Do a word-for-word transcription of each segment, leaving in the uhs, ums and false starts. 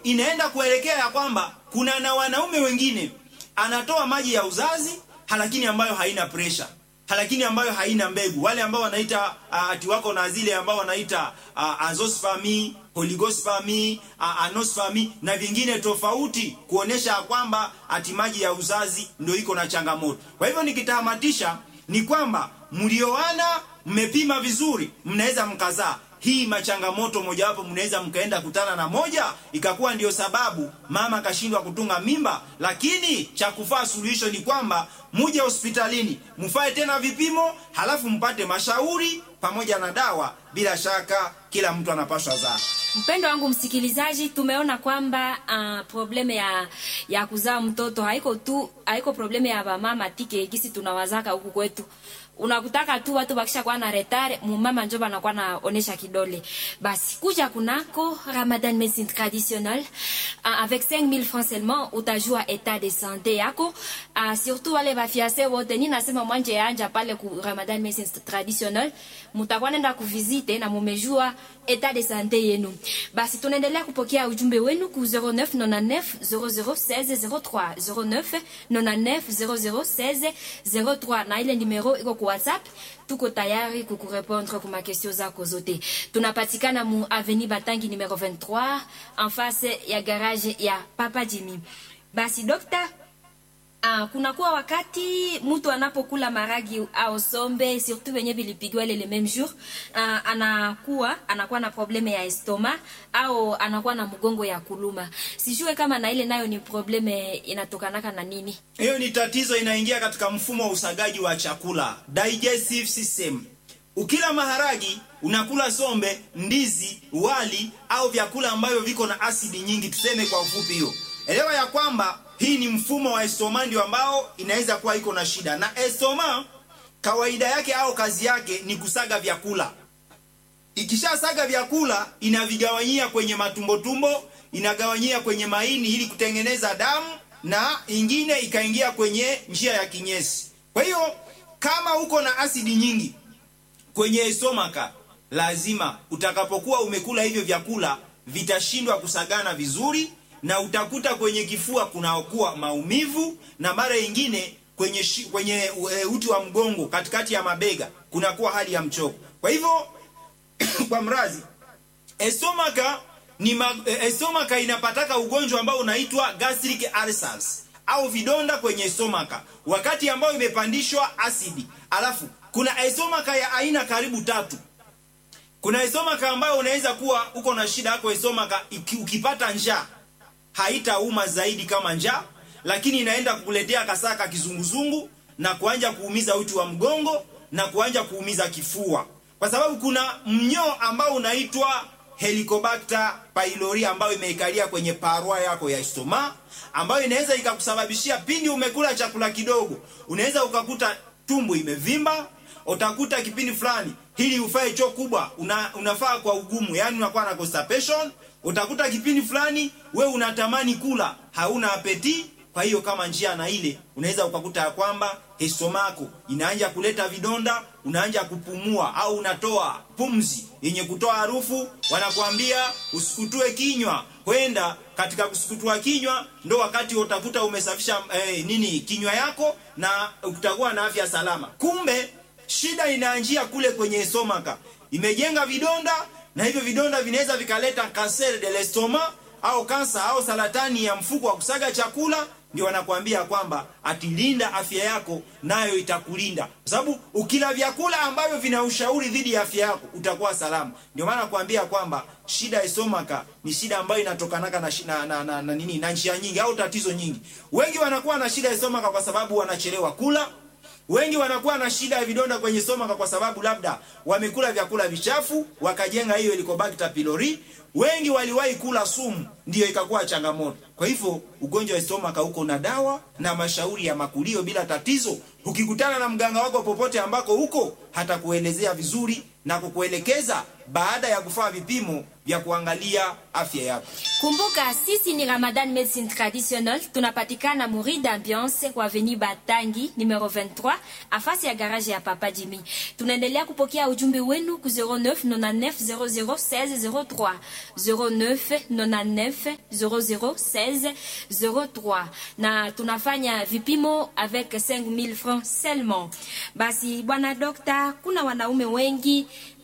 inaenda kuelekea ya kwamba kuna na wanaume wengine anatoa maji ya uzazi lakini ambayo haina pressure, lakini ambayo haina mbegu, wale ambao wanaita uh, ati wako na zile ambao wanaita uh, azoospermia, oligospermia, uh, anospermia na vingine tofauti, kuonesha kwamba ati maji ya uzazi ndio iko na changamoto. Kwa hivyo nikitamatisha ni kwamba mlioana, mmepima vizuri, mnaweza mkazaa. Hii machangamoto mojawapo mnaweza mkaenda kutana na moja ikakuwa ndio sababu mama kashindwa kutunga mimba, lakini cha kufaa suluhisho ni kwamba muje hospitalini, mfae tena vipimo, halafu mpate mashauri pamoja na dawa. Bila shaka kila mtu anapaswa zaa. Mpendo wangu msikilizaji, tumeona kwamba uh, probleme ya ya kuzaa mtoto haiko tu haiko probleme ya mama tike gisi tunawazaka huku kwetu. Unakutaka tu watu bakisha kwa na retard, mumama njoba anakuwa naonesha kidole. Basi kuja kunako Ramadan Medicine Traditionnelle uh, avec cinq mille francs seulement utajua état de santé yako. Uh, surtout wale bafiase wote ni nasema mwanje yanja pale ku Ramadan Medicine Traditionnelle, mutakuwa nenda kuvisite na mumejua état de santé yenu. Basi tunaendelea kupokea ujumbe wenu ku zero neuf nonante-neuf zero zero seize zero trois zero neuf nonante-neuf zero zero seize zero trois, na ile numero iko ku WhatsApp. Tuko tayari kukurepondre kwa makesio zako zote. Tunapatikana mu avenue Batangi numero vingt-trois en face ya garage ya Papa Jimmy. Basi dokta, Ah, kuna kuwa wakati mtu anapokula maragi au sombe, surtout wenye vilipigwa le même jour, ah, anakuwa anakuwa na probleme ya estoma au anakuwa na mgongo ya kuluma. Sijue kama na ile nayo ni probleme inatokanaka na nini. Hiyo ni tatizo inaingia katika mfumo wa usagaji wa chakula, digestive system. Ukila maharagi, unakula sombe, ndizi, wali au vyakula ambavyo viko na asidi nyingi, tuseme kwa ufupi hiyo. Elewa ya kwamba hii ni mfumo wa estoma ndio ambao inaweza kuwa iko na shida. Na estoma kawaida yake au kazi yake ni kusaga vyakula. Ikisha saga vyakula inavigawanyia kwenye matumbo tumbo, inagawanyia kwenye maini ili kutengeneza damu, na ingine ikaingia kwenye njia ya kinyesi. Kwa hiyo kama uko na asidi nyingi kwenye estomaka, lazima utakapokuwa umekula hivyo vyakula vitashindwa kusagana vizuri, na utakuta kwenye kifua kunakuwa maumivu, na mara nyingine kwenye shi, kwenye e, uti wa mgongo katikati ya mabega kunakuwa hali ya mchoko. Kwa hivyo kwa mrazi estomaka ni ma, e, estomaka inapataka ugonjwa ambao unaitwa gastric ulcers au vidonda kwenye estomaka wakati ambao imepandishwa asidi. Alafu kuna estomaka ya aina karibu tatu. Kuna estomaka ambayo unaweza kuwa uko na shida yako estomaka, ukipata njaa haitauma zaidi kama njaa, lakini inaenda kukuletea kasaka kizunguzungu na kuanza kuumiza uti wa mgongo na kuanza kuumiza kifua, kwa sababu kuna mnyoo ambao unaitwa Helicobacter pylori ambayo imeikalia kwenye parwa yako ya estoma, ambayo inaweza ikakusababishia pindi umekula chakula kidogo, unaweza ukakuta tumbo imevimba, utakuta kipindi fulani hili ufae choo kubwa una, unafaa kwa ugumu, yani unakuwa na constipation, utakuta kipindi fulani we unatamani kula, hauna apeti. Kwa hiyo kama njia na ile unaweza ukakuta ya kwamba estomako inaanza kuleta vidonda, unaanza kupumua au unatoa pumzi yenye kutoa harufu. Wanakuambia usikutue kinywa, kwenda katika kusukutua kinywa ndo wakati utakuta umesafisha eh, nini kinywa yako na utakuwa na afya salama. Kumbe shida inaanjia kule kwenye estomaka, imejenga vidonda, na hivyo vidonda vinaweza vikaleta cancer de l'estomac au kansa au saratani ya mfuko wa kusaga chakula. Ndio wanakuambia kwamba atilinda afya yako nayo itakulinda, kwa sababu ukila vyakula ambavyo vina ushauri dhidi ya afya yako utakuwa salama. Ndio maana nakuambia kwamba shida ya estomaka ni shida ambayo inatokanaka na, na, na, na, na nini na njia nyingi au tatizo nyingi. Wengi wanakuwa na shida ya estomaka kwa sababu wanachelewa kula. Wengi wanakuwa na shida ya vidonda kwenye estomaka kwa sababu labda wamekula vyakula vichafu wakajenga hiyo Helicobacter pylori. Wengi waliwahi kula sumu ndio ikakuwa changamoto. Kwa hivyo ugonjwa wa estomaka uko na dawa na mashauri ya makulio bila tatizo. Ukikutana na mganga wako popote ambako huko, hata kuelezea vizuri na kukuelekeza baada ya kufanya vipimo vya kuangalia afya yako. Kumbuka sisi ni Ramadan Medicine Traditionnelle, tunapatikana Muri d'Ambiance kwa Avenue Batangi numero vingt-trois afasi ya garage ya Papa Jimmy. Tunaendelea kupokea ujumbe wenu ku zero neuf nonante-neuf zero zero seize zero trois zero neuf nonante-neuf zero zero seize zero trois, na tunafanya vipimo avec cinq mille francs seulement. Basi bwana dokta, kuna wanaume wengi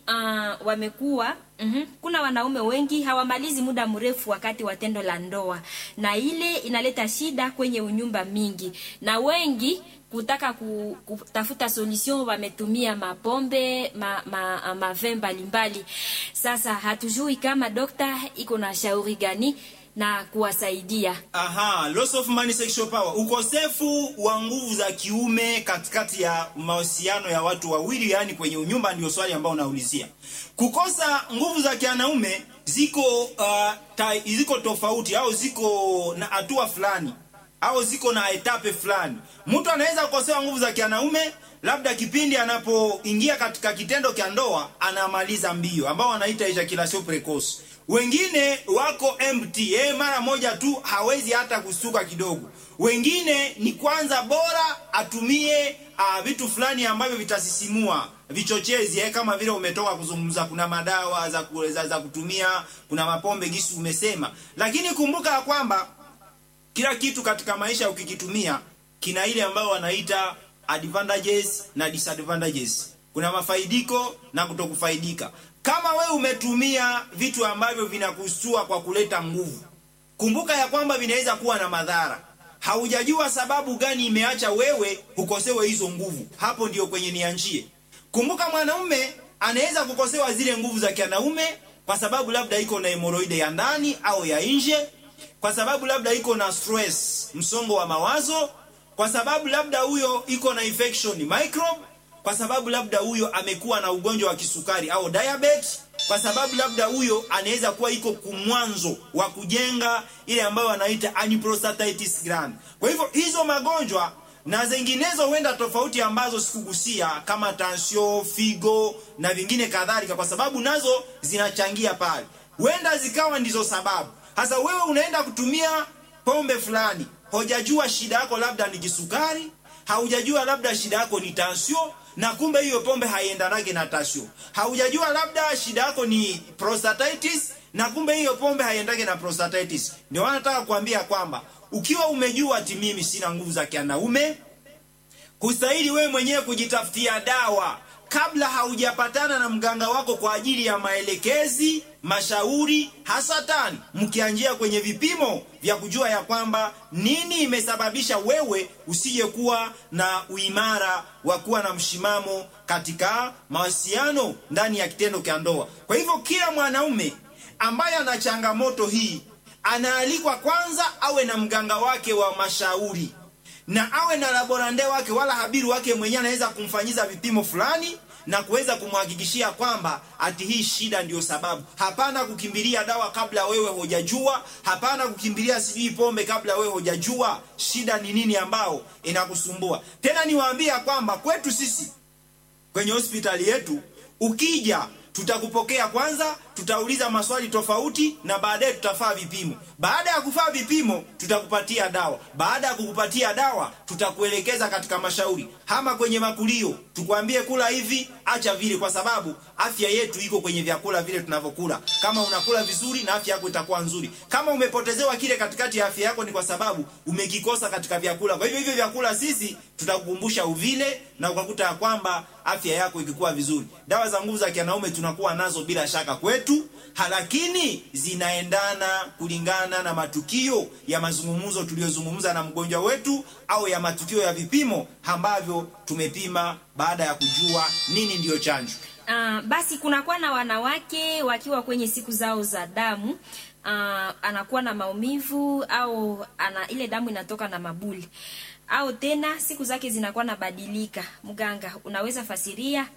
Uh, wamekuwa mm-hmm. Kuna wanaume wengi hawamalizi muda mrefu wakati wa tendo la ndoa, na ile inaleta shida kwenye unyumba mingi, na wengi kutaka ku, kutafuta solution wametumia mapombe ma, ma, mave mbalimbali. Sasa hatujui kama dokta iko na shauri gani na kuwasaidia. Aha, loss of money sexual power, ukosefu wa nguvu za kiume katikati ya mahusiano ya watu wawili, yani kwenye unyumba, ndio swali ambao unaulizia. Kukosa nguvu za kianaume ziko uh, ta, ziko tofauti au ziko na hatua fulani au ziko na etape fulani. Mtu anaweza kukosewa nguvu za kianaume labda kipindi anapoingia katika kitendo cha ndoa anamaliza mbio, ambao wanaita ejaculation precoce. Wengine wako empty, eh, mara moja tu hawezi hata kusuka kidogo. Wengine ni kwanza bora atumie uh, vitu fulani ambavyo vitasisimua vichochezi, eh, kama vile umetoka kuzungumza, kuna madawa za, za, za kutumia, kuna mapombe gisi umesema. Lakini kumbuka kwamba kila kitu katika maisha ukikitumia kina ile ambayo wanaita advantages na disadvantages. Kuna mafaidiko na kutokufaidika. Kama we umetumia vitu ambavyo vinakustua kwa kuleta nguvu, kumbuka ya kwamba vinaweza kuwa na madhara. Haujajua sababu gani imeacha wewe ukosewe hizo nguvu. Hapo ndio kwenye nianjie. Kumbuka mwanaume anaweza kukosewa zile nguvu za kianaume kwa sababu labda iko na hemoroide ya ndani au ya nje, kwa sababu labda iko na stress, msongo wa mawazo, kwa sababu labda huyo iko na infection microbe, kwa sababu labda huyo amekuwa na ugonjwa wa kisukari au diabetes, kwa sababu labda huyo anaweza kuwa iko kumwanzo wa kujenga ile ambayo wanaita aneuploiditis gland. Kwa hivyo hizo magonjwa na zinginezo huenda tofauti ambazo sikugusia kama tension, figo na vingine kadhalika, kwa sababu nazo zinachangia pale. Huenda zikawa ndizo sababu. Hasa wewe unaenda kutumia pombe fulani, hujajua shida yako labda ni kisukari, haujajua labda shida yako ni tension, na kumbe hiyo pombe haiendanage na tension. Haujajua labda shida yako ni prostatitis, na kumbe hiyo pombe haiendage na prostatitis. Ndio wanataka kuambia kwamba ukiwa umejua ati mimi sina nguvu za kianaume, kustahili wewe mwenyewe kujitafutia dawa kabla haujapatana na mganga wako kwa ajili ya maelekezi, mashauri, hasatan mkianjia kwenye vipimo vya kujua ya kwamba nini imesababisha wewe usije kuwa na uimara wa kuwa na mshimamo katika mahusiano ndani ya kitendo cha ndoa. Kwa hivyo kila mwanaume ambaye ana changamoto hii anaalikwa kwanza awe na mganga wake wa mashauri, na awe na laborande wake wala habiru wake mwenyewe anaweza kumfanyiza vipimo fulani na kuweza kumhakikishia kwamba ati hii shida ndio sababu. Hapana kukimbilia dawa kabla wewe hujajua, hapana kukimbilia sijui pombe kabla wewe hujajua shida ni nini ambao inakusumbua. Tena niwaambia kwamba kwetu sisi kwenye hospitali yetu ukija tutakupokea kwanza, tutauliza maswali tofauti na baadaye tutafaa vipimo. Baada ya kufaa vipimo tutakupatia dawa. Baada ya kukupatia dawa tutakuelekeza katika mashauri. Hama kwenye makulio, tukwambie kula hivi, acha vile, kwa sababu afya yetu iko kwenye vyakula vile tunavyokula. Kama unakula vizuri na afya yako itakuwa nzuri. Kama umepotezewa kile katikati ya afya yako ni kwa sababu umekikosa katika vyakula. Kwa hivyo hivyo vyakula sisi tutakukumbusha uvile na ukakuta kwamba afya yako ikikuwa vizuri. Dawa za nguvu za kianaume tunakuwa nazo bila shaka kwetu, lakini zinaendana kulingana na matukio ya mazungumzo tuliyozungumza na mgonjwa wetu au ya matukio ya vipimo ambavyo tumepima baada ya kujua nini ndiyo chanjo. Uh, basi kunakuwa na wanawake wakiwa kwenye siku zao za damu, uh, anakuwa na maumivu au ana ile damu inatoka na mabuli, au tena siku zake zinakuwa nabadilika. Mganga, unaweza fasiria?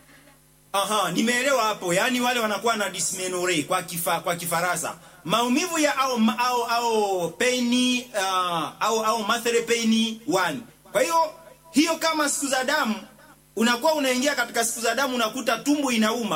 Aha, nimeelewa hapo. Yaani wale wanakuwa na dysmenorrhea kwa kifa, kwa Kifaransa. Maumivu ya au au au pain uh, au au monthly pain one. Kwa hiyo hiyo kama siku za damu unakuwa unaingia katika siku za damu unakuta tumbo inauma,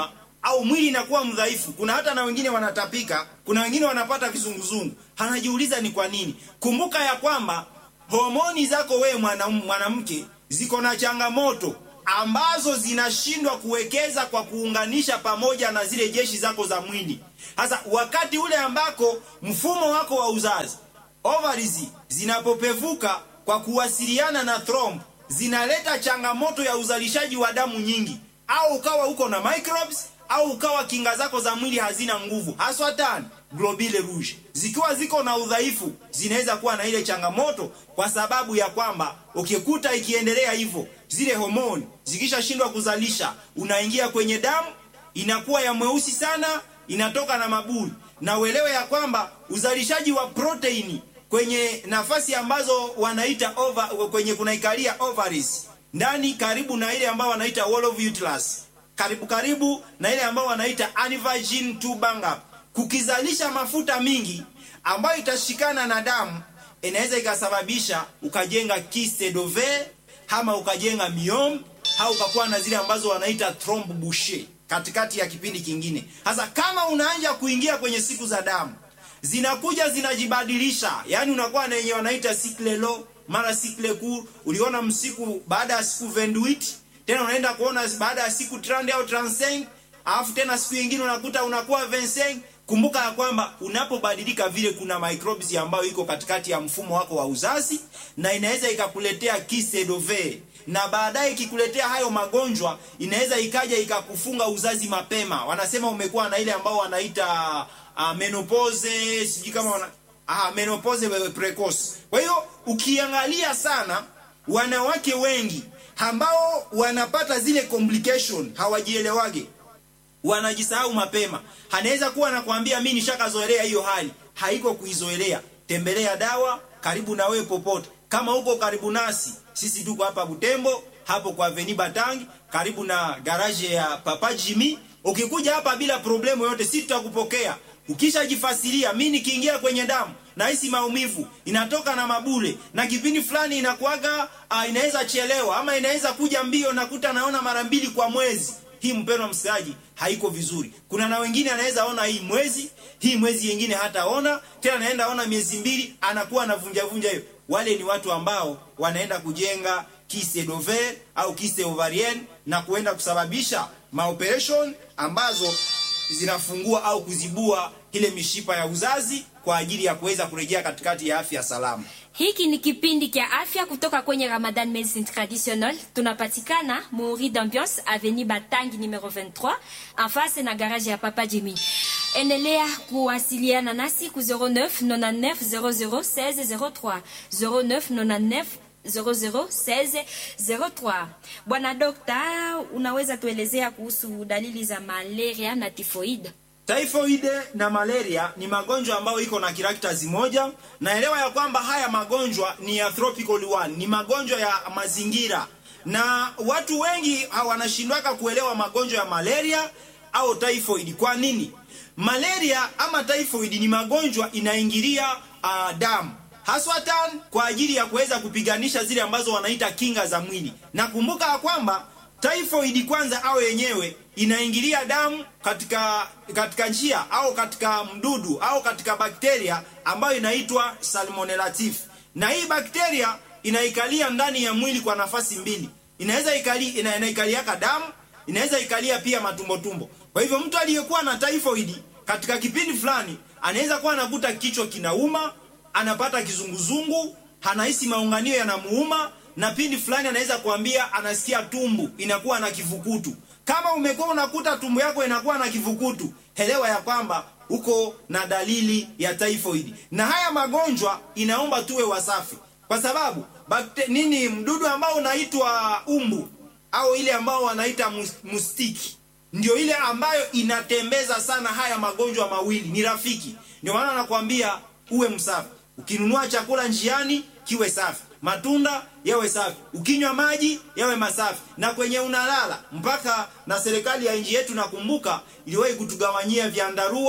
au mwili inakuwa mdhaifu. Kuna hata na wengine wanatapika, kuna wengine wanapata kizunguzungu. Anajiuliza ni kwa nini? Kumbuka ya kwamba homoni zako wewe mwanamke ziko na changamoto ambazo zinashindwa kuwekeza kwa kuunganisha pamoja na zile jeshi zako za mwili. Sasa wakati ule ambako mfumo wako wa uzazi, ovaries zinapopevuka kwa kuwasiliana na thromb, zinaleta changamoto ya uzalishaji wa damu nyingi, au ukawa uko na microbes, au ukawa kinga zako za mwili hazina nguvu, haswa tani globule rouge zikiwa ziko na udhaifu, zinaweza kuwa na ile changamoto, kwa sababu ya kwamba ukikuta ikiendelea hivyo, zile homoni zikishashindwa kuzalisha, unaingia kwenye damu, inakuwa ya mweusi sana, inatoka na mabuli. Na uelewe ya kwamba uzalishaji wa proteini kwenye nafasi ambazo wanaita over, kwenye kunaikalia ovaries, ndani karibu na ile ambao wanaita wall of uterus, karibu karibu na ile ambao wanaita aneuploidy tubanga, kukizalisha mafuta mingi ambayo itashikana na damu, inaweza ikasababisha ukajenga kyste d'ovaire, ama ukajenga myome, au ukakuwa na zile ambazo wanaita thromb bouché katikati ya kipindi kingine. Sasa kama unaanza kuingia kwenye siku za damu, zinakuja zinajibadilisha, yani unakuwa na yenye wanaita cycle low, mara cycle court. Uliona msiku baada ya siku vingt-huit, tena unaenda kuona baada ya siku trente au trente-cinq, alafu tena siku nyingine unakuta unakuwa vingt-cinq. Kumbuka ya kwamba unapobadilika vile, kuna microbes ambayo iko katikati ya mfumo wako wa uzazi, na inaweza ikakuletea kyste d'ovaire, na baadaye ikikuletea hayo magonjwa, inaweza ikaja ikakufunga uzazi mapema. Wanasema umekuwa na ile ambao wanaita uh, menopause, sijui kama wana ah menopause precoce. Kwa hiyo ukiangalia sana, wanawake wengi ambao wanapata zile complication hawajielewage, wanajisahau mapema. Anaweza kuwa anakuambia mimi nishakazoelea hiyo hali, haiko kuizoelea. Tembelea dawa karibu na wewe popote. Kama uko karibu nasi, sisi tuko hapa Butembo, hapo kwa Avenue Batangi, karibu na garage ya Papa Jimmy. Ukikuja hapa bila problemu yote, sisi tutakupokea. Ukishajifasiria, mimi nikiingia kwenye damu na hisi maumivu, inatoka na mabule, na kipindi fulani inakuaga uh, inaweza chelewa, ama inaweza kuja mbio, nakuta naona mara mbili kwa mwezi. Hii mpendwa msikiaji, haiko vizuri. Kuna na wengine anaweza ona hii mwezi, hii mwezi nyingine hata ona, tena naenda ona miezi mbili, anakuwa anavunja vunja hiyo. Wale ni watu ambao wanaenda kujenga kyste d'ovaire au kyste ovarienne, na kuenda kusababisha maoperation ambazo zinafungua au kuzibua ile mishipa ya uzazi kwa ajili ya kuweza kurejea katikati ya afya salama. Hiki ni kipindi kia afya kutoka kwenye Ramadan Medicine Traditional. Tunapatikana Muri d'Ambiance, Avenue Batangi numero vingt-trois, en face na garage ya Papa Jimmy. Endelea kuwasiliana nasi ku zero neuf nonante-neuf zero zero seize zero trois, zero neuf nonante-neuf zero zero seize zero trois. Bwana Dokta, unaweza tuelezea kuhusu dalili za malaria na typhoid? Typhoid na malaria ni magonjwa ambayo iko na characters moja. Naelewa ya kwamba haya magonjwa ni ya tropical one, ni magonjwa ya mazingira, na watu wengi hawanashindwaka kuelewa magonjwa ya malaria au typhoid. Kwa nini? Malaria ama typhoid ni magonjwa inaingilia uh, damu, haswa tan kwa ajili ya kuweza kupiganisha zile ambazo wanaita kinga za mwili. Na kumbuka kwamba typhoid kwanza au yenyewe inaingilia damu katika katika njia au katika mdudu au katika bakteria ambayo inaitwa Salmonella typhi. Na hii bakteria inaikalia ndani ya mwili kwa nafasi mbili. Inaweza ikali ina, inaikaliaka damu, inaweza ikalia pia matumbo tumbo. Kwa hivyo mtu aliyekuwa na typhoid katika kipindi fulani anaweza kuwa anakuta kichwa kinauma, anapata kizunguzungu, anahisi maunganio yanamuuma, na pindi fulani anaweza kuambia anasikia tumbo inakuwa na kivukutu. Kama umekuwa unakuta tumbo yako inakuwa na kivukutu, elewa ya kwamba uko na dalili ya typhoid. Na haya magonjwa inaomba tuwe wasafi, kwa sababu bakte, nini mdudu ambao unaitwa umbu au ile ambao wanaita mustiki, ndio ile ambayo inatembeza sana haya magonjwa mawili, ni rafiki. Ndio maana nakwambia uwe msafi. Ukinunua chakula njiani kiwe safi, matunda yawe safi, ukinywa maji yawe masafi, na kwenye unalala. Mpaka na serikali ya nchi yetu nakumbuka iliwahi kutugawanyia vyandarua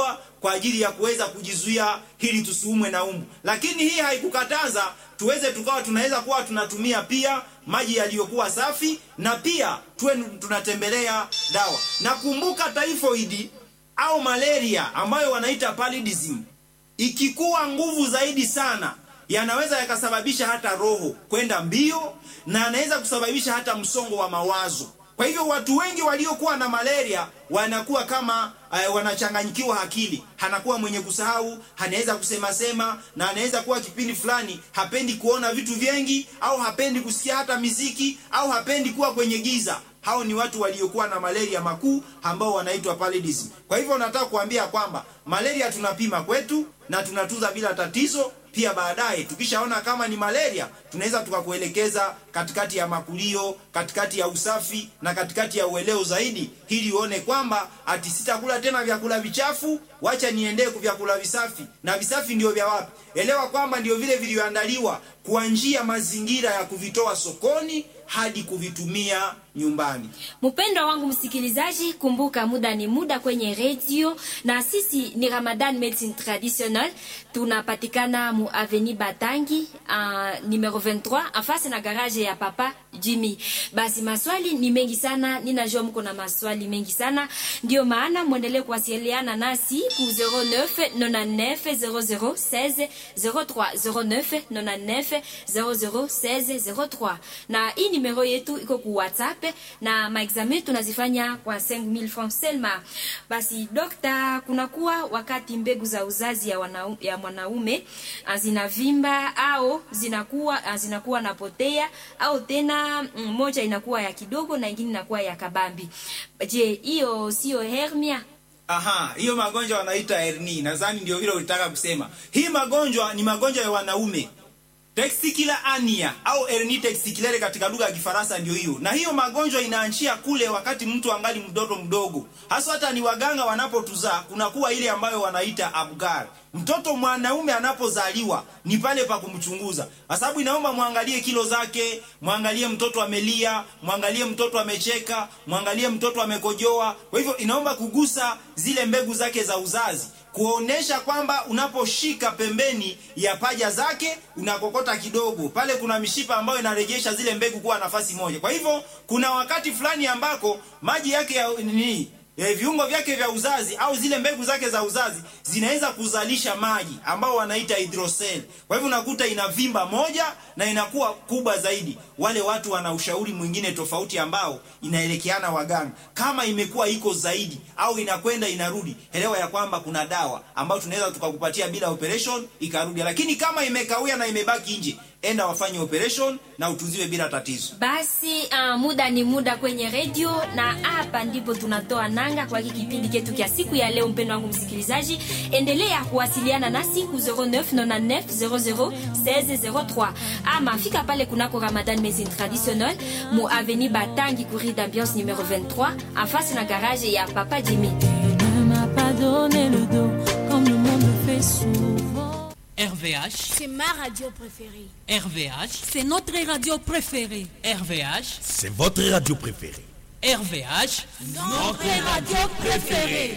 kwa ajili ya kuweza kujizuia hili tusiumwe na umbu. Lakini hii haikukataza tuweze tukawa tunaweza kuwa tunatumia pia maji yaliyokuwa safi, na pia tuwe tunatembelea dawa. Na kumbuka typhoid au malaria ambayo wanaita paludism, ikikuwa nguvu zaidi sana, yanaweza yakasababisha hata roho kwenda mbio, na anaweza kusababisha hata msongo wa mawazo. Kwa hivyo watu wengi waliokuwa na malaria wanakuwa kama uh, wanachanganyikiwa akili. Hanakuwa mwenye kusahau, anaweza kusema sema, na anaweza kuwa kipindi fulani hapendi kuona vitu vingi, au hapendi kusikia hata muziki, au hapendi kuwa kwenye giza. Hao ni watu waliokuwa na malaria makuu ambao wanaitwa paludism. Kwa hivyo nataka kuambia kwamba malaria tunapima kwetu na tunatuza bila tatizo. Pia baadaye tukishaona kama ni malaria, tunaweza tukakuelekeza katikati ya makulio, katikati ya usafi na katikati ya ueleo zaidi, ili uone kwamba ati sitakula tena vyakula vichafu, wacha niendee kwa vyakula visafi. Na visafi ndio vya wapi? Elewa kwamba ndio vile vilivyoandaliwa kwa njia mazingira ya kuvitoa sokoni hadi kuvitumia nyumbani. Mpendwa wangu msikilizaji, kumbuka muda ni muda kwenye radio, na sisi ni Ramadan Medicine Traditionnelle. Tunapatikana mu Avenue Batangi uh, numero vingt-trois en face na garage ya Papa Jimmy. Basi maswali ni mengi sana, ninajua mko na maswali mengi sana, ndio maana muendelee kuwasiliana nasi ku zero neuf quatre-vingt-neuf zero zero seize zero trois zero neuf quatre-vingt-neuf zero zero seize zero trois. Na hii numero yetu iko ku WhatsApp, na maexamen tunazifanya kwa cinq mille francs selma. Basi dokta, kunakuwa wakati mbegu za uzazi ya, wana, ya mwanaume zinavimba au zinakuwa zinakuwa napotea, au tena moja inakuwa ya kidogo na nyingine inakuwa ya kabambi. Je, hiyo sio hernia? Aha, hiyo magonjwa wanaita hernia. Nadhani ndio vile ulitaka kusema. Hii magonjwa ni magonjwa ya wanaume. Testicular hernia au hernia testiculaire katika lugha ya Kifaransa ndio hiyo. Na hiyo magonjwa inaanzia kule wakati mtu angali mtoto mdogo. Hasa hata ni waganga wanapotuzaa, kunakuwa ile ambayo wanaita abgar. Mtoto mwanaume anapozaliwa ni pale pa kumchunguza. Kwa sababu inaomba muangalie kilo zake, muangalie mtoto amelia, muangalie mtoto amecheka, muangalie mtoto amekojoa. Kwa hivyo inaomba kugusa zile mbegu zake za uzazi, kuonesha kwamba unaposhika pembeni ya paja zake unakokota kidogo, pale kuna mishipa ambayo inarejesha zile mbegu kuwa nafasi moja. Kwa hivyo kuna wakati fulani ambako maji yake ya nini, E, viungo vyake vya uzazi au zile mbegu zake za uzazi zinaweza kuzalisha maji ambao wanaita hydrocele. Kwa hivyo unakuta inavimba moja na inakuwa kubwa zaidi. Wale watu wana ushauri mwingine tofauti ambao inaelekeana waganga. Kama imekuwa iko zaidi au inakwenda inarudi, elewa ya kwamba kuna dawa ambayo tunaweza tukakupatia bila operation ikarudi. Lakini kama imekawia na imebaki nje, enda wafanye operation na utunziwe bila tatizo. Basi uh, muda ni muda kwenye radio, na hapa ndipo tunatoa nanga kwa kipindi chetu kia siku ya leo. Mpendo wangu msikilizaji, endelea kuwasiliana nasi ku zero neuf quatre-vingt-neuf zero zero seize zero trois, ama fika pale kunako Ramadan Medicine Traditionnelle mu Avenue Batangi courrier d'ambiance numéro vingt-trois en face na garage ya Papa Jimmy. Ne m'a pas donné le dos comme le monde le fait souvent. R V H, c'est ma radio préférée. R V H, c'est notre radio préférée. R V H, c'est votre radio préférée. R V H, notre radio préférée.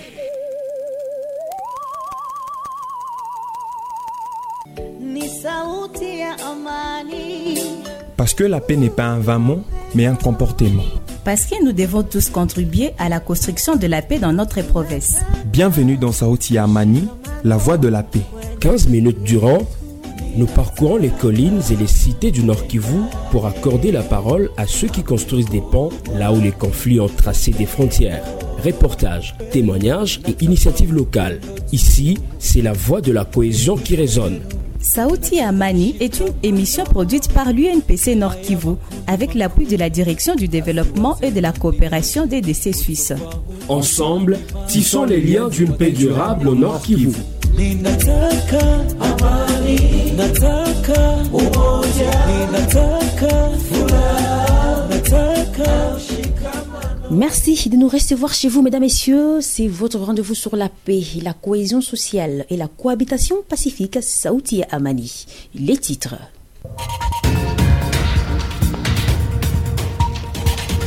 Ni sauti ya amani. Parce que la paix n'est pas un vain mot, mais un comportement. Parce que nous devons tous contribuer à la construction de la paix dans notre province. Bienvenue dans Sauti Amani, la voix de la paix. quinze minutes durant, nous parcourons les collines et les cités du Nord Kivu pour accorder la parole à ceux qui construisent des ponts là où les conflits ont tracé des frontières. Reportages, témoignages et initiatives locales. Ici, c'est la voix de la cohésion qui résonne. Sauti Amani est une émission produite par l'U N P C Nord Kivu avec l'appui de la Direction du développement et de la coopération D D C Suisse. Ensemble, tissons les liens d'une paix durable au Nord Kivu. Ninataka amani, nataka umoja, ninataka furaha, nataka Merci de nous recevoir chez vous, mesdames, messieurs. C'est votre rendez-vous sur la paix, la cohésion sociale et la cohabitation pacifique. Sauti Amani. Les titres.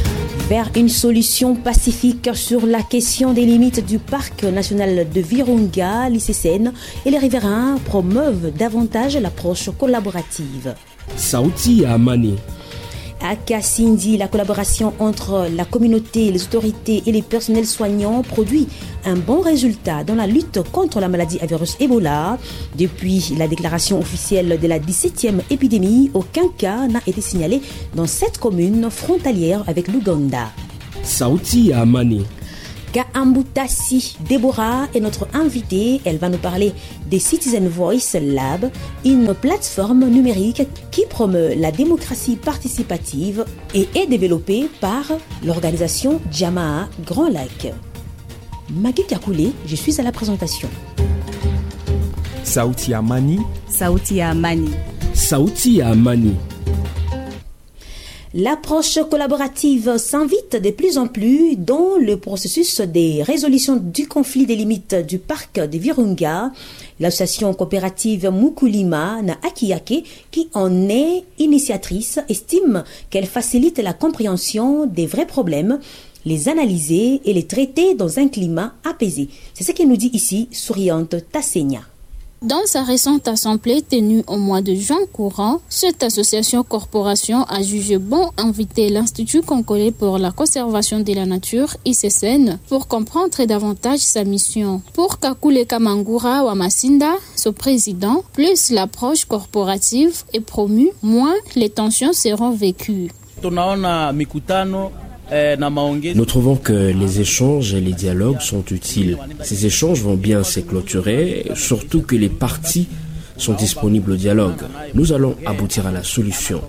vers une solution pacifique sur la question des limites du parc national de Virunga, l'I C C N et les riverains promeuvent davantage l'approche collaborative. Sauti ya Amani. À Kassindi, la collaboration entre la communauté, les autorités et les personnels soignants produit un bon résultat dans la lutte contre la maladie à virus Ebola. Depuis la déclaration officielle de la dix-septième épidémie, aucun cas n'a été signalé dans cette commune frontalière avec l'Ouganda. Sauti ya Amani. Kaambutasi Deborah est notre invitée. Elle va nous parler des Citizen Voice Lab, une plateforme numérique qui promeut la démocratie participative et est développée par l'organisation Jamaa Grand Lac. Maggie Kakoulé, je suis à la présentation. Sauti ya Amani. Sauti ya Amani. Sauti ya Amani. L'approche collaborative s'invite de plus en plus dans le processus des résolutions du conflit des limites du parc de Virunga. L'association coopérative Mukulima na Akiyake, qui en est initiatrice, estime qu'elle facilite la compréhension des vrais problèmes, les analyser et les traiter dans un climat apaisé. C'est ce qu'elle nous dit ici, souriante Tassenia. Dans sa récente assemblée tenue au mois de juin courant, cette association corporation a jugé bon inviter l'Institut congolais pour la conservation de la nature, I C C N, pour comprendre davantage sa mission. Pour Kakule Kamangura Wamasinda, son président, plus l'approche corporative est promue, moins les tensions seront vécues. Nous trouvons que les échanges et les dialogues sont utiles. Ces échanges vont bien se clôturer, surtout que les parties sont disponibles au dialogue. Nous allons aboutir à la solution.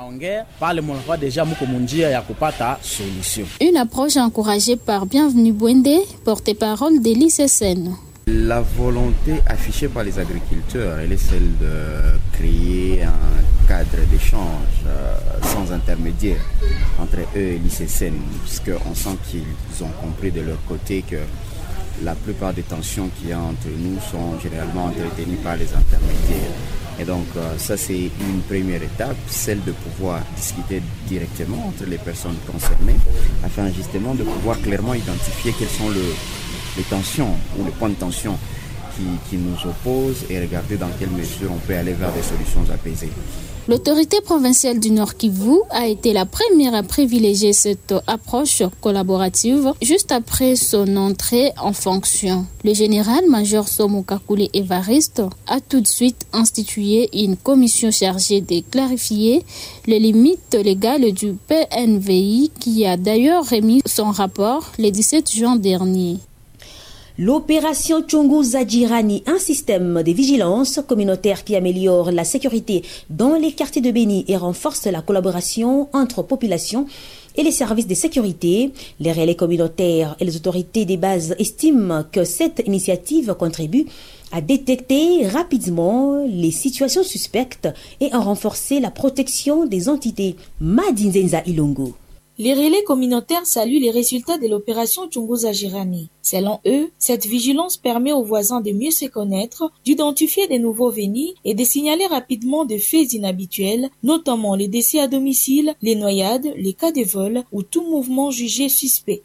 Une approche encouragée par Bienvenue Bwende, porte-parole de l'I C C N. La volonté affichée par les agriculteurs, elle est celle de créer un cadre d'échange euh, sans intermédiaire entre eux et l'I C C N, puisqu'on sent qu'ils ont compris de leur côté que la plupart des tensions qu'il y a entre nous sont généralement entretenues par les intermédiaires. Et donc euh, ça c'est une première étape, celle de pouvoir discuter directement entre les personnes concernées, afin justement de pouvoir clairement identifier quels sont le les tensions ou les points de tension qui, qui nous opposent et regarder dans quelle mesure on peut aller vers des solutions apaisées. L'autorité provinciale du Nord Kivu a été la première à privilégier cette approche collaborative juste après son entrée en fonction. Le général-major Somo Kakule Evariste a tout de suite institué une commission chargée de clarifier les limites légales du P N V I qui a d'ailleurs remis son rapport le dix-sept juin dernier. L'opération Chunguza Jirani, un système de vigilance communautaire qui améliore la sécurité dans les quartiers de Béni et renforce la collaboration entre populations et les services de sécurité. Les relais communautaires et les autorités des bases estiment que cette initiative contribue à détecter rapidement les situations suspectes et à renforcer la protection des entités. Madinzenza Ilongo. Les relais communautaires saluent les résultats de l'opération Chunguza Jirani. Selon eux, cette vigilance permet aux voisins de mieux se connaître, d'identifier des nouveaux venus et de signaler rapidement des faits inhabituels, notamment les décès à domicile, les noyades, les cas de vol ou tout mouvement jugé suspect.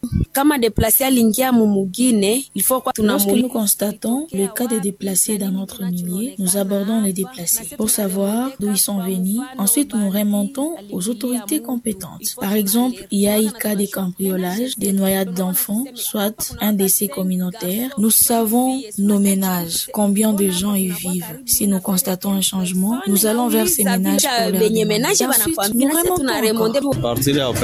Lorsque nous constatons le cas des déplacés dans notre milieu, nous abordons les déplacés pour savoir d'où ils sont venus. Ensuite, nous remontons aux autorités compétentes. Par exemple, il y a eu cas de cambriolage, des noyades d'enfants, soit un décès communautaire. Nous savons nos ménages, combien de gens y vivent. Si nous constatons un changement, nous allons vers ces ménages pour leur demander. Ensuite, nous remontons encore.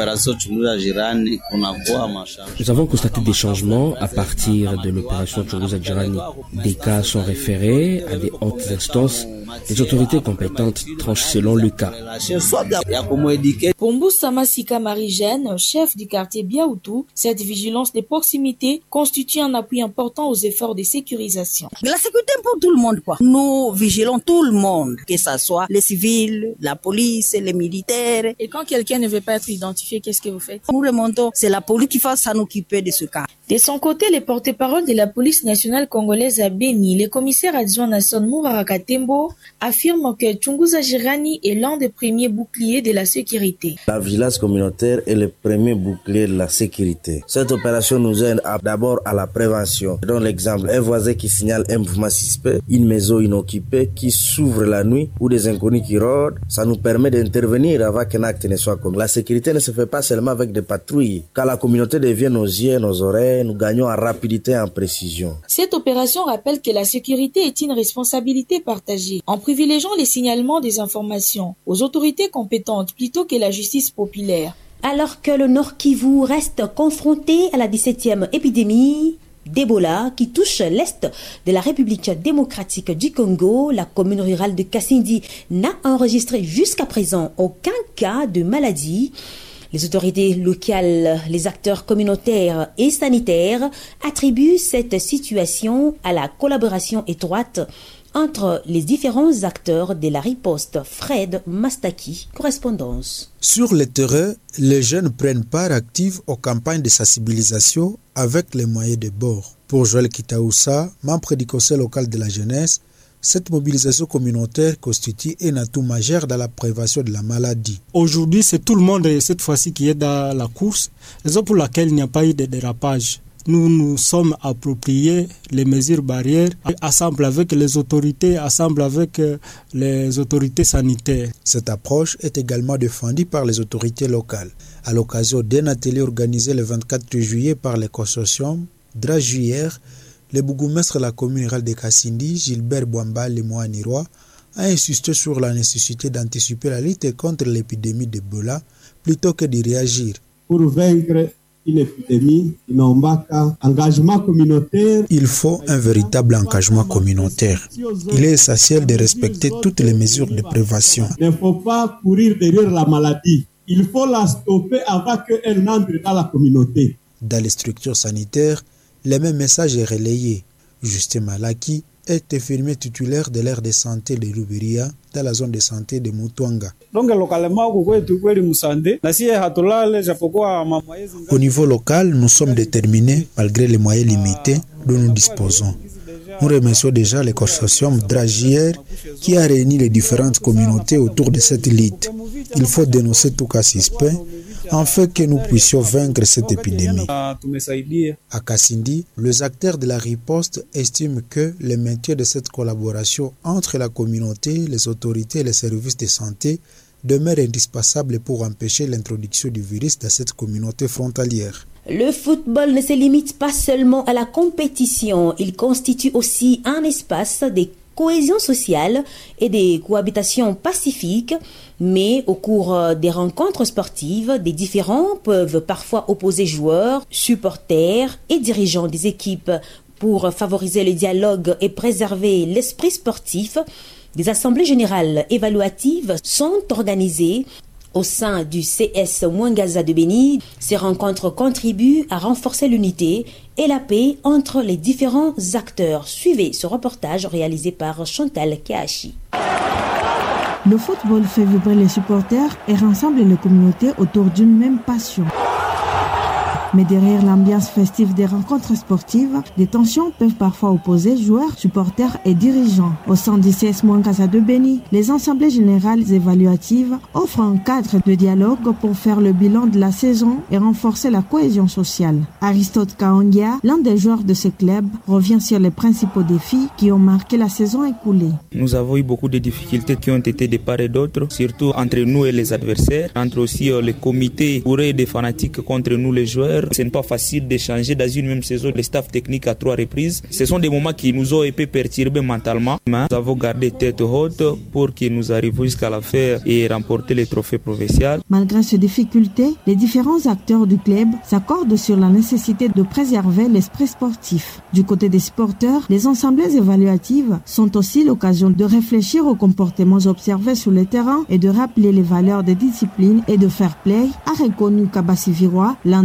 Nous avons constaté des changements à partir de l'opération Chunguza Jirani. Des cas sont référés à des hautes instances. Les autorités compétentes tranchent selon le cas. Pour Mboussa Massika Marie-Jeanne, chef du quartier Biaoutou, cette vigilance de proximité constitue un appui important aux efforts de sécurisation. La sécurité pour tout le monde, quoi. Nous vigilons tout le monde, que ce soit les civils, la police, les militaires. Et quand quelqu'un ne veut pas être identifié, qu'est-ce que vous faites? Nous remontons, c'est la police qui va s'en occuper de ce cas. De son côté, les porte-parole de la police nationale congolaise à Béni, le commissaire adjoint Nasson Mourara Katembo, affirme que Chunguza Jirani est l'un des premiers boucliers de la sécurité. La vigilance communautaire est le premier bouclier de la sécurité. Cette opération nous aide à, d'abord à la prévention. Je donne l'exemple, un voisin qui signale un mouvement suspect, une maison inoccupée qui s'ouvre la nuit ou des inconnus qui rôdent, ça nous permet d'intervenir avant qu'un acte ne soit commis. La sécurité ne se fait pas seulement avec des patrouilles. Quand la communauté devient nos yeux, nos oreilles, nous gagnons en rapidité et en précision. Cette opération rappelle que la sécurité est une responsabilité partagée, en privilégiant les signalements des informations aux autorités compétentes plutôt que la justice populaire. Alors que le Nord Kivu reste confronté à la dix-septième épidémie d'Ebola qui touche l'Est de la République démocratique du Congo, la commune rurale de Kasindi n'a enregistré jusqu'à présent aucun cas de maladie. Les autorités locales, les acteurs communautaires et sanitaires attribuent cette situation à la collaboration étroite entre les différents acteurs de la riposte. Fred Mastaki, correspondance. Sur le terrain, les jeunes prennent part active aux campagnes de sensibilisation avec les moyens de bord. Pour Joël Kitaoussa, membre du conseil local de la jeunesse, cette mobilisation communautaire constitue un atout majeur dans la prévention de la maladie. Aujourd'hui, c'est tout le monde cette fois-ci qui est dans la course, raison pour laquelle il n'y a pas eu de dérapage. Nous nous sommes appropriés les mesures barrières, ensemble avec les autorités, ensemble avec les autorités sanitaires. Cette approche est également défendue par les autorités locales. À l'occasion d'un atelier organisé le vingt-quatre juillet par le consortium Drajuière, le bourgmestre de la commune rurale de Kasindi, Gilbert Bouamba Lemoine-Roy, a insisté sur la nécessité d'anticiper la lutte contre l'épidémie d'Ebola plutôt que d'y réagir. Pour vaincre une épidémie, il n'en va qu'un engagement communautaire. Il faut un véritable engagement communautaire. Il est essentiel de respecter toutes les mesures de prévention. Il ne faut pas courir derrière la maladie. Il faut la stopper avant qu'elle n'entre dans la communauté. Dans les structures sanitaires, le même message est relayé. Justin Malaki est infirmier titulaire de l'aire de santé de Luberia dans la zone de santé de Mutwanga. Au niveau local, nous sommes déterminés malgré les moyens limités dont nous disposons. Nous remercions déjà le consortium Dragière qui a réuni les différentes communautés autour de cette lutte. Il faut dénoncer tout cas suspect afin que nous puissions vaincre cette épidémie. À Kasindi, les acteurs de la riposte estiment que le maintien de cette collaboration entre la communauté, les autorités et les services de santé demeure indispensable pour empêcher l'introduction du virus dans cette communauté frontalière. Le football ne se limite pas seulement à la compétition, il constitue aussi un espace de cohésion sociale et de cohabitation pacifique, mais au cours des rencontres sportives, des différends peuvent parfois opposer joueurs, supporters et dirigeants des équipes. Pour favoriser le dialogue et préserver l'esprit sportif, des assemblées générales évaluatives sont organisées au sein du C S Mwangaza de Beni. Ces rencontres contribuent à renforcer l'unité et la paix entre les différents acteurs. Suivez ce reportage réalisé par Chantal Keachi. Le football fait vibrer les supporters et rassemble les communautés autour d'une même passion. Mais derrière l'ambiance festive des rencontres sportives, des tensions peuvent parfois opposer joueurs, supporters et dirigeants. Au sein du C S Mwangaza de Beni, les assemblées générales évaluatives offrent un cadre de dialogue pour faire le bilan de la saison et renforcer la cohésion sociale. Aristote Kaongia, l'un des joueurs de ce club, revient sur les principaux défis qui ont marqué la saison écoulée. Nous avons eu beaucoup de difficultés qui ont été de part et d'autre, surtout entre nous et les adversaires, entre aussi les comités bourrés des fanatiques contre nous les joueurs. Ce n'est pas facile d'échanger dans une même saison les staffs techniques à trois reprises. Ce sont des moments qui nous ont un peu perturbés mentalement. Mais nous avons gardé tête haute pour que nous arrivions jusqu'à la fin et remporter les trophées provinciaux. Malgré ces difficultés, les différents acteurs du club s'accordent sur la nécessité de préserver l'esprit sportif. Du côté des supporters, les assemblées évaluatives sont aussi l'occasion de réfléchir aux comportements observés sur le terrain et de rappeler les valeurs de discipline et de fair play, a reconnu Kabassi Viroy, l'un des fanatiques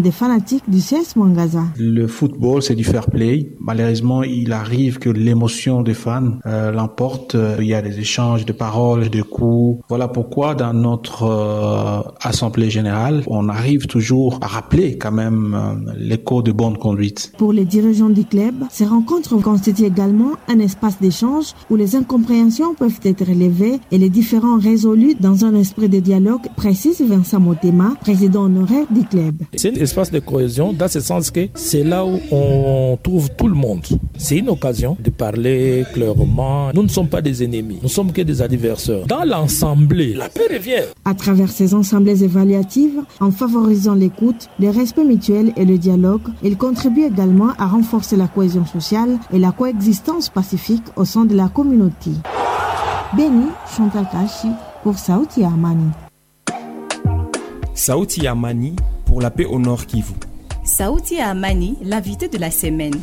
sportifs du C S Mwangaza. Le football, c'est du fair play. Malheureusement, il arrive que l'émotion des fans euh, l'emporte. Il y a des échanges de paroles, de coups. Voilà pourquoi dans notre euh, assemblée générale, on arrive toujours à rappeler quand même euh, les codes de bonne conduite. Pour les dirigeants du club, ces rencontres constituent également un espace d'échange où les incompréhensions peuvent être relevées et les différends résolus dans un esprit de dialogue, précise Vincent Motema, président honoraire du club. C'est un espace de cohésion dans ce sens que c'est là où on trouve tout le monde. C'est une occasion de parler clairement. Nous ne sommes pas des ennemis, nous sommes que des adversaires. Dans l'assemblée, la paix revient. À travers ces assemblées évaluatives, en favorisant l'écoute, le respect mutuel et le dialogue, il contribue également à renforcer la cohésion sociale et la coexistence pacifique au sein de la communauté. Béni Chantal Kachi pour Sauti Amani. Sauti Amani pour la paix au Nord Kivu. Sauti Amani, l'invité de la semaine.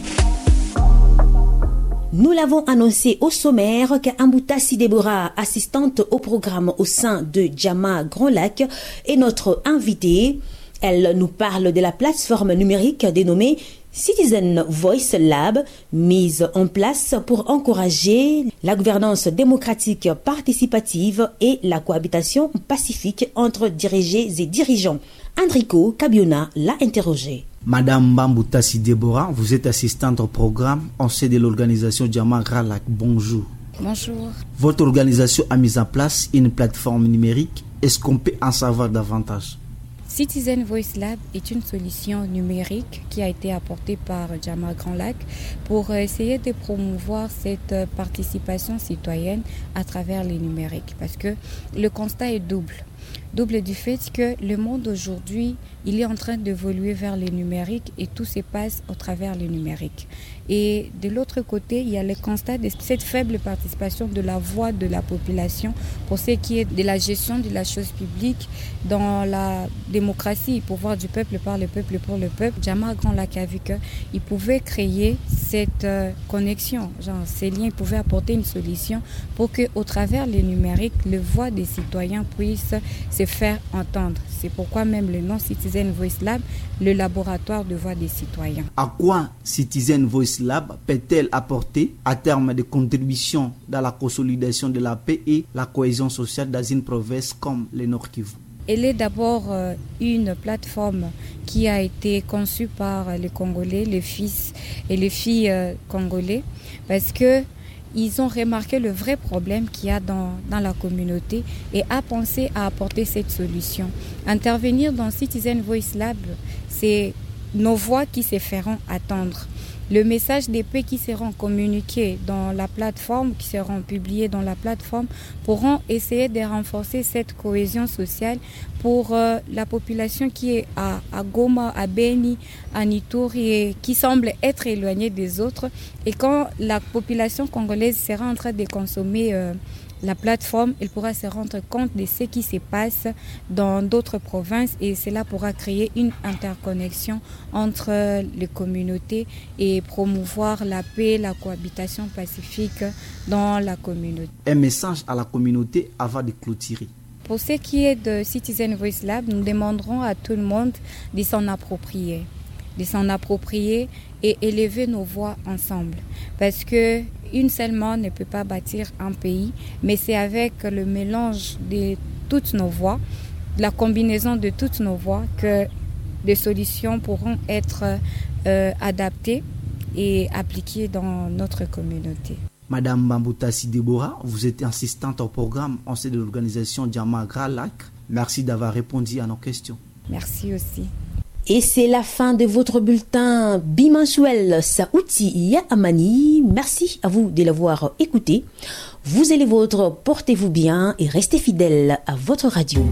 Nous l'avons annoncé au sommaire qu'Amboutassi Deborah, assistante au programme au sein de Jama Grand Lac, est notre invitée. Elle nous parle de la plateforme numérique dénommée Citizen Voice Lab, mise en place pour encourager la gouvernance démocratique participative et la cohabitation pacifique entre dirigés et dirigeants. Andrico Kabiona l'a interrogée. Madame Mbambutassi Deborah, vous êtes assistante au programme en sein de l'organisation Jama Grand Lac. Bonjour. Bonjour. Votre organisation a mis en place une plateforme numérique. Est-ce qu'on peut en savoir davantage? Citizen Voice Lab est une solution numérique qui a été apportée par Jama Grand Lac pour essayer de promouvoir cette participation citoyenne à travers les numériques. Parce que le constat est double. Double du fait que le monde aujourd'hui, il est en train d'évoluer vers les numériques et tout se passe au travers les numériques. Et de l'autre côté, il y a le constat de cette faible participation de la voix de la population pour ce qui est de la gestion de la chose publique dans la démocratie, pouvoir du peuple par le peuple pour le peuple. Jama Grand Lac a vu qu'il pouvait créer cette euh, connexion, genre ces liens, il pouvait apporter une solution pour qu'au travers les numériques, les voix des citoyens puissent se faire entendre. C'est pourquoi même le nom Citizen Voice Lab, le laboratoire de voix des citoyens. À quoi Citizen Voice Lab peut-elle apporter à terme de contribution dans la consolidation de la paix et la cohésion sociale dans une province comme le Nord Kivu? Elle est d'abord euh, une plateforme qui a été conçue par les Congolais, les fils et les filles euh, congolais, parce que ils ont remarqué le vrai problème qu'il y a dans, dans la communauté et a pensé à apporter cette solution. Intervenir dans Citizen Voice Lab, c'est nos voix qui se feront attendre. Le message des paix qui seront communiqués dans la plateforme, qui seront publiés dans la plateforme, pourront essayer de renforcer cette cohésion sociale pour euh, la population qui est à, à Goma, à Beni, à Nituri et qui semble être éloignée des autres. Et quand la population congolaise sera en train de consommer euh, la plateforme, elle pourra se rendre compte de ce qui se passe dans d'autres provinces et cela pourra créer une interconnexion entre les communautés et promouvoir la paix, la cohabitation pacifique dans la communauté. Un message à la communauté avant de clôturer. Pour ce qui est de Citizen Voice Lab, nous demanderons à tout le monde de s'en approprier, de s'en approprier et élever nos voix ensemble. Parce que une seule main ne peut pas bâtir un pays, mais c'est avec le mélange de toutes nos voix, la combinaison de toutes nos voix, que des solutions pourront être euh, adaptées et appliquées dans notre communauté. Madame Mbambutassi Deborah, vous êtes assistante au programme en sein de l'organisation Jama Grand Lac. Merci d'avoir répondu à nos questions. Merci aussi. Et c'est la fin de votre bulletin bimensuel Sauti Amani. Merci à vous de l'avoir écouté. Vous et les vôtres, portez-vous bien et restez fidèles à votre radio.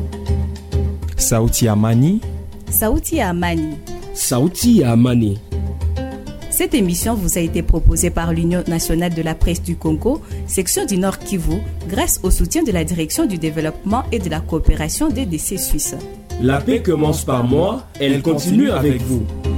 Sauti Amani. Sauti Amani. Sauti Amani. Cette émission vous a été proposée par l'Union nationale de la presse du Congo, section du Nord Kivu, grâce au soutien de la Direction du développement et de la coopération des D C suisses. La paix commence par moi, elle continue avec vous.